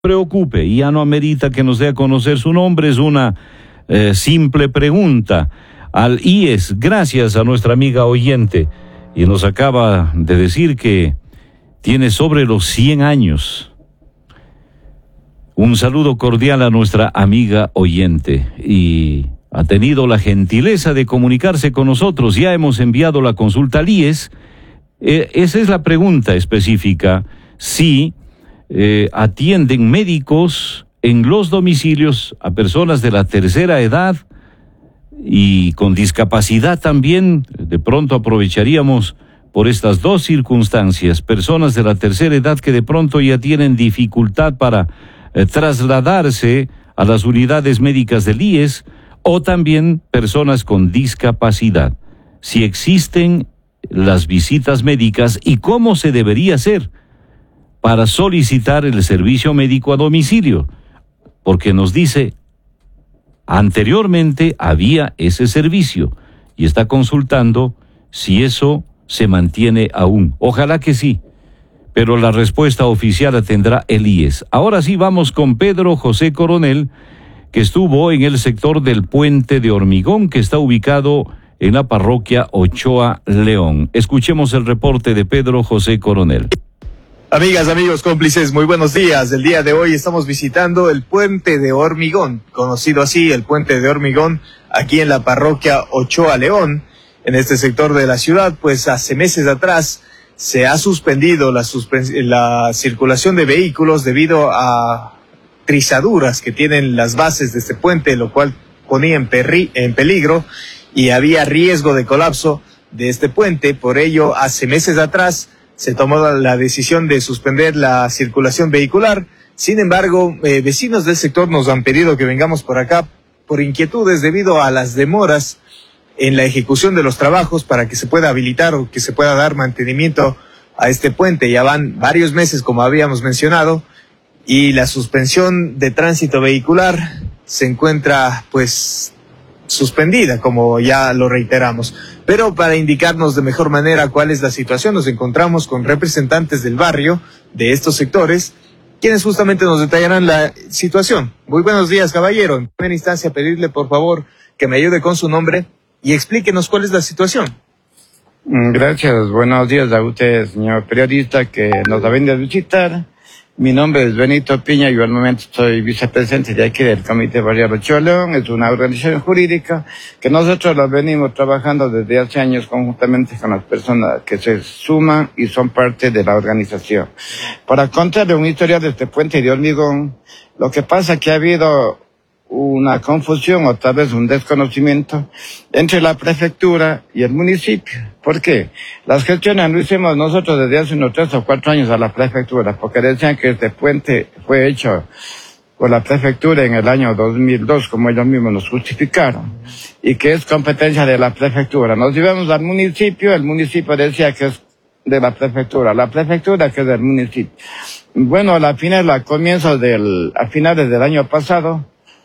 preocupe, y ya no amerita que nos dé a conocer su nombre, es una simple pregunta al IES, gracias a nuestra amiga oyente, y nos acaba de decir que tiene sobre los 100 años. Un saludo cordial a nuestra amiga oyente, y ha tenido la gentileza de comunicarse con nosotros. Ya hemos enviado la consulta al IES. Esa es la pregunta específica, si atienden médicos en los domicilios a personas de la tercera edad y con discapacidad también. De pronto aprovecharíamos por estas dos circunstancias, personas de la tercera edad que de pronto ya tienen dificultad para trasladarse a las unidades médicas del IES, o también personas con discapacidad. Si existen las visitas médicas y cómo se debería hacer para solicitar el servicio médico a domicilio, porque nos dice, anteriormente había ese servicio y está consultando si eso se mantiene aún. Ojalá que sí, pero la respuesta oficial la tendrá el IES. Ahora sí vamos con Pedro José Coronel, que estuvo en el sector del Puente de Hormigón, que está ubicado en la parroquia Ochoa León. Escuchemos el reporte de Pedro José Coronel. Amigas, amigos, cómplices, muy buenos días. El día de hoy estamos visitando el Puente de Hormigón, conocido así, el Puente de Hormigón, aquí en la parroquia Ochoa León, en este sector de la ciudad. Pues hace meses atrás se ha suspendido la circulación de vehículos debido a trizaduras que tienen las bases de este puente, lo cual ponía en peligro y había riesgo de colapso de este puente. Por ello, hace meses atrás se tomó la decisión de suspender la circulación vehicular. Sin embargo, vecinos del sector nos han pedido que vengamos por acá por inquietudes debido a las demoras en la ejecución de los trabajos para que se pueda habilitar o que se pueda dar mantenimiento a este puente. Ya van varios meses, como habíamos mencionado, y la suspensión de tránsito vehicular se encuentra pues suspendida, como ya lo reiteramos. Pero para indicarnos de mejor manera cuál es la situación, nos encontramos con representantes del barrio de estos sectores, quienes justamente nos detallarán la situación. Muy buenos días, caballero. En primera instancia, pedirle por favor que me ayude con su nombre y explíquenos cuál es la situación. Gracias, buenos días a usted, señor periodista, que nos ha venido a visitar. Mi nombre es Benito Piña, yo al momento soy vicepresidente de aquí del Comité Barrial Ochoa León. Es una organización jurídica que nosotros la venimos trabajando desde hace años conjuntamente con las personas que se suman y son parte de la organización. Para contarle una historia de este puente de hormigón, lo que pasa es que ha habido una confusión o tal vez un desconocimiento entre la prefectura y el municipio. ¿Por qué? Las gestiones lo hicimos nosotros desde hace unos 3 o 4 años a la prefectura, porque decían que este puente fue hecho por la prefectura en el año 2002, como ellos mismos nos justificaron, y que es competencia de la prefectura. Nos llevamos al municipio, el municipio decía que es de la prefectura que es del municipio. Bueno, a finales del año pasado,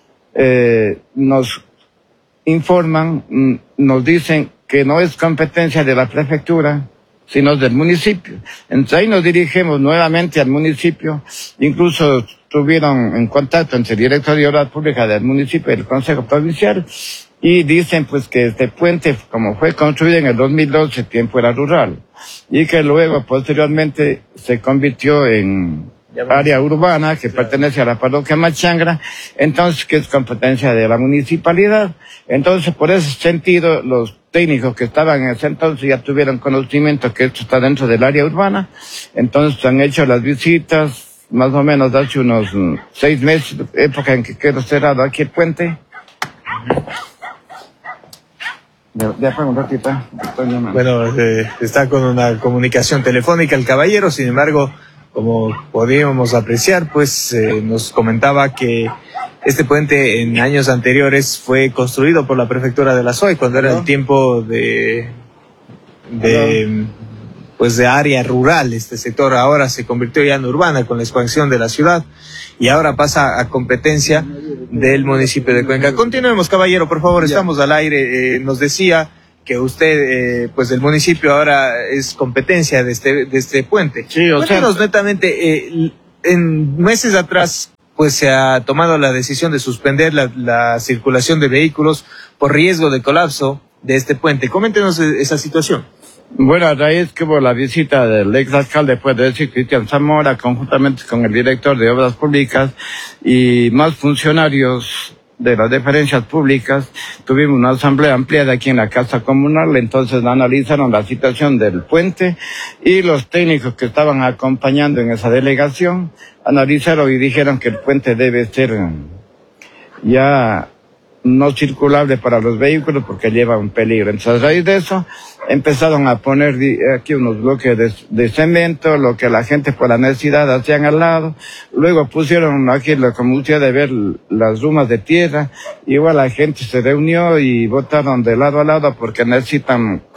nos informan, nos dicen que no es competencia de la prefectura, sino del municipio. Entonces ahí nos dirigimos nuevamente al municipio, incluso estuvieron en contacto entre el director de Obras Públicas del municipio y el Consejo Provincial, y dicen pues que este puente, como fue construido en el 2012, tiempo era rural, y que luego posteriormente se convirtió en área urbana que pertenece a la parroquia Machangra, entonces que es competencia de la municipalidad. Entonces, por ese sentido, los técnicos que estaban en ese entonces ya tuvieron conocimiento que esto está dentro del área urbana, entonces han hecho las visitas, más o menos hace unos 6 meses, época en que quedó cerrado aquí el puente. Un ratito, bueno, está con una comunicación telefónica el caballero. Sin embargo, como podíamos apreciar, pues nos comentaba que este puente en años anteriores fue construido por la prefectura de la SOE cuando era el tiempo de área rural. Este sector ahora se convirtió ya en urbana con la expansión de la ciudad y ahora pasa a competencia del municipio de Cuenca. Continuemos, caballero, por favor, estamos al aire. Nos decía que usted, pues el municipio ahora es competencia de este puente. Sí, Cuéntanos netamente, en meses atrás pues se ha tomado la decisión de suspender la circulación de vehículos por riesgo de colapso de este puente. Coméntenos esa situación. Bueno, a raíz que hubo la visita del ex alcalde, puede decir, Cristian Zamora, conjuntamente con el director de Obras Públicas y más funcionarios de las deferencias públicas, tuvimos una asamblea ampliada aquí en la Casa Comunal. Entonces analizaron la situación del puente y los técnicos que estaban acompañando en esa delegación analizaron y dijeron que el puente debe ser ya no circulable para los vehículos porque lleva un peligro. Entonces, a raíz de eso, empezaron a poner aquí unos bloques de cemento, lo que la gente por la necesidad hacían al lado. Luego pusieron aquí, como ustedes ver, las rumas de tierra. Igual la gente se reunió y votaron de lado a lado porque necesitan